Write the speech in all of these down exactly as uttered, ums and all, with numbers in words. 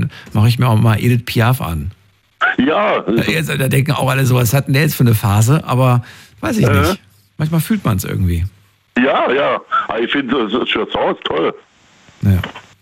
dann mache ich mir auch mal Edith Piaf an. Ja. Da, da denken auch alle so, was hat denn der jetzt für eine Phase? Aber weiß ich äh. nicht. Manchmal fühlt man es irgendwie. Ja, ja. Ich finde, das Chanson ist toll. Ja.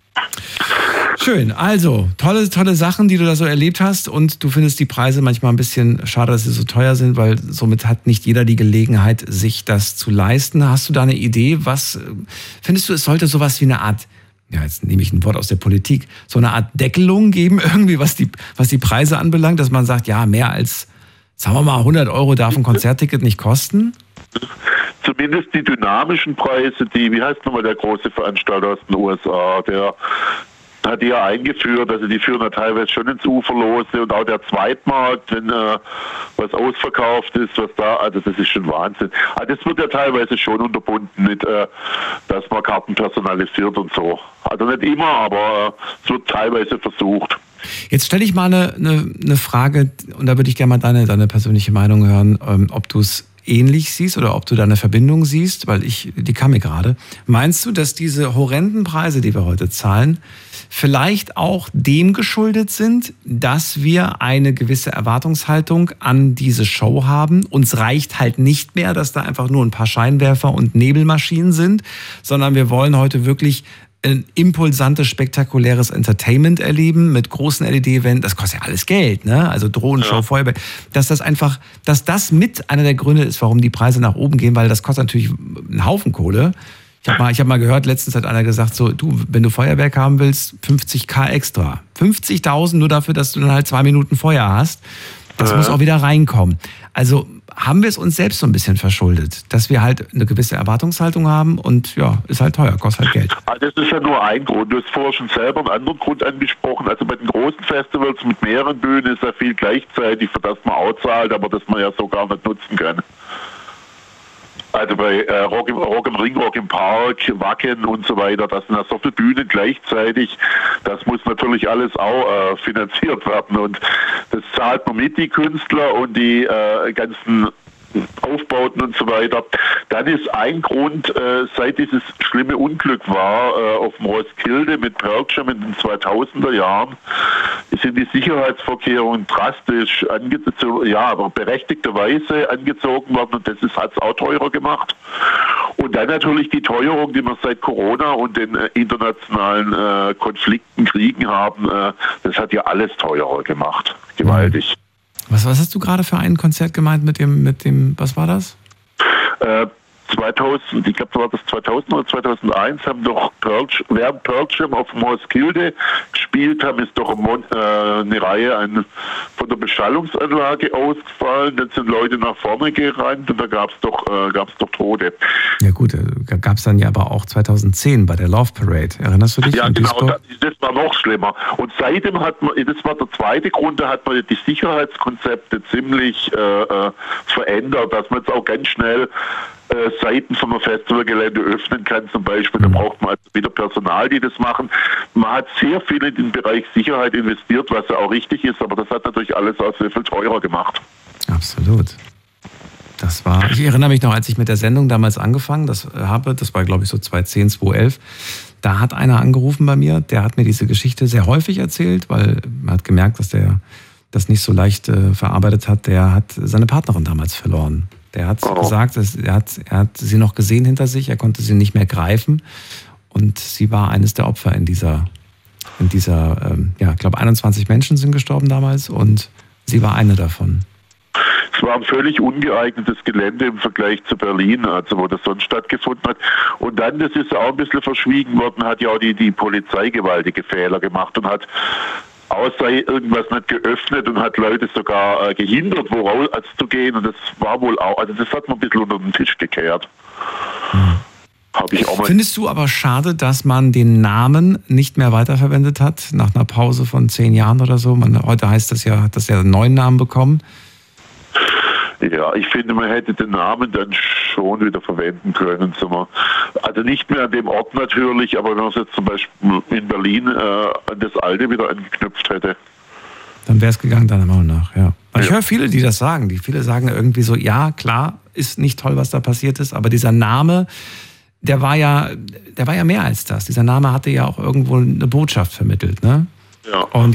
Schön. Also, tolle, tolle Sachen, die du da so erlebt hast. Und du findest die Preise manchmal ein bisschen schade, dass sie so teuer sind, weil somit hat nicht jeder die Gelegenheit, sich das zu leisten. Hast du da eine Idee? Was findest du, es sollte sowas wie eine Art, ja, jetzt nehme ich ein Wort aus der Politik, so eine Art Deckelung geben, irgendwie, was die, was die Preise anbelangt, dass man sagt, ja, mehr als, sagen wir mal, hundert Euro darf ein Konzertticket nicht kosten? Zumindest die dynamischen Preise, die, wie heißt nochmal der große Veranstalter aus den U S A, der hat die ja eingeführt, also die führen ja teilweise schon ins Uferlose und auch der Zweitmarkt, wenn äh, was ausverkauft ist, was da, also das ist schon Wahnsinn. Also das wird ja teilweise schon unterbunden mit, äh, dass man Karten personalisiert und so. Also nicht immer, aber äh, es wird teilweise versucht. Jetzt stelle ich mal eine, eine, eine Frage und da würde ich gerne mal deine, deine persönliche Meinung hören, ähm, ob du es ähnlich siehst oder ob du da eine Verbindung siehst, weil ich, die kam mir gerade. Meinst du, dass diese horrenden Preise, die wir heute zahlen, vielleicht auch dem geschuldet sind, dass wir eine gewisse Erwartungshaltung an diese Show haben? Uns reicht halt nicht mehr, dass da einfach nur ein paar Scheinwerfer und Nebelmaschinen sind, sondern wir wollen heute wirklich ein impulsantes, spektakuläres Entertainment erleben mit großen L E D-Wänden. Das kostet ja alles Geld, ne? Also Drohnenshow, ja. Feuerwehr. Dass das einfach, dass das mit einer der Gründe ist, warum die Preise nach oben gehen, weil das kostet natürlich einen Haufen Kohle. Ich habe mal, ich hab mal gehört, letztens hat einer gesagt, so, du, wenn du Feuerwerk haben willst, fünfzigtausend extra. fünfzigtausend nur dafür, dass du dann halt zwei Minuten Feuer hast. Das ja. muss auch wieder reinkommen. Also haben wir es uns selbst so ein bisschen verschuldet, dass wir halt eine gewisse Erwartungshaltung haben und ja, ist halt teuer, kostet halt Geld. Das ist ja nur ein Grund. Du hast vorher schon selber einen anderen Grund angesprochen. Also bei den großen Festivals mit mehreren Bühnen ist ja viel gleichzeitig, für das man auch zahlt, aber das man ja so gar nicht nutzen kann. Also bei äh, Rock, im, Rock im Ring, Rock im Park, Wacken und so weiter, das sind ja so viele Bühnen gleichzeitig. Das muss natürlich alles auch äh, finanziert werden und das zahlt man mit, die Künstler und die äh, ganzen Aufbauten und so weiter. Dann ist ein Grund, äh, seit dieses schlimme Unglück war äh, auf dem Roskilde mit Pearl Jam in den zweitausender Jahren, sind die Sicherheitsvorkehrungen drastisch angezogen, ja, aber berechtigterweise angezogen worden und das hat es auch teurer gemacht. Und dann natürlich die Teuerung, die wir seit Corona und den äh, internationalen äh, Konflikten, Kriegen haben, äh, das hat ja alles teurer gemacht, gewaltig. Was, was hast du gerade für ein Konzert gemeint mit dem, mit dem, was war das? Äh, zweitausend, ich glaube, war das zweitausend oder zweitausendeins, haben doch Pearl, während Pearl Jam auf dem Roskilde gespielt haben, ist doch äh, eine Reihe ein, von der Beschallungsanlage ausgefallen, dann sind Leute nach vorne gerannt und da gab es doch, äh, gab's doch Tote. Ja gut, gab es dann ja aber auch zweitausendzehn bei der Love Parade, erinnerst du dich? Ja genau, das, das war noch schlimmer. Und seitdem hat man, das war der zweite Grund, da hat man die Sicherheitskonzepte ziemlich äh, äh, verändert, dass man jetzt auch ganz schnell Äh, Seiten von einem Festivalgelände öffnen kann zum Beispiel. Da braucht man also wieder Personal, die das machen. Man hat sehr viel in den Bereich Sicherheit investiert, was ja auch richtig ist, aber das hat natürlich alles auch sehr viel teurer gemacht. Absolut. Das war, ich erinnere mich noch, als ich mit der Sendung damals angefangen das habe, das war glaube ich so zweitausendzehn, zweitausendelf, da hat einer angerufen bei mir, der hat mir diese Geschichte sehr häufig erzählt, weil man hat gemerkt, dass der das nicht so leicht äh, verarbeitet hat. Der hat seine Partnerin damals verloren. Der hat oh. gesagt, dass er, hat, er hat sie noch gesehen hinter sich, er konnte sie nicht mehr greifen und sie war eines der Opfer in dieser, in dieser ähm, ja, ich glaube einundzwanzig Menschen sind gestorben damals und sie war eine davon. Es war ein völlig ungeeignetes Gelände im Vergleich zu Berlin, also wo das sonst stattgefunden hat. Und dann, das ist auch ein bisschen verschwiegen worden, hat ja auch die, die Polizei gewaltige Fehler gemacht und hat außer irgendwas nicht geöffnet und hat Leute sogar äh, gehindert, woraus also zu gehen. Und das war wohl auch, also das hat man ein bisschen unter den Tisch gekehrt. Hm. Hab ich auch mal. Findest du aber schade, dass man den Namen nicht mehr weiterverwendet hat, nach einer Pause von zehn Jahren oder so? Man, heute heißt das ja, hat das ja einen neuen Namen bekommen. Ja, ich finde, man hätte den Namen dann schon wieder verwenden können. Also nicht mehr an dem Ort natürlich, aber wenn man es jetzt zum Beispiel in Berlin äh, an das Alte wieder angeknüpft hätte. Dann wäre es gegangen, deiner Meinung nach, ja. ja. Ich höre viele, die das sagen. Die viele sagen irgendwie so, ja, klar, ist nicht toll, was da passiert ist, aber dieser Name, der war ja, der war ja mehr als das. Dieser Name hatte ja auch irgendwo eine Botschaft vermittelt, ne? Ja. Und